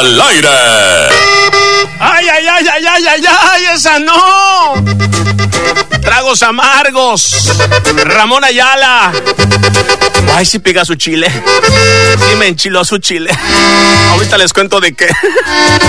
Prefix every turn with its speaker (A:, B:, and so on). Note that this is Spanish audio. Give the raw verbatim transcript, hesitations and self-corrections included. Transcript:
A: al aire.
B: ¡Ay, ay, ay, ay, ay, ay, ay! ¡Esa no! Tragos amargos. Ramón Ayala. Ay, sí pega su chile. Sí me enchiló su chile. Ahorita les cuento de qué.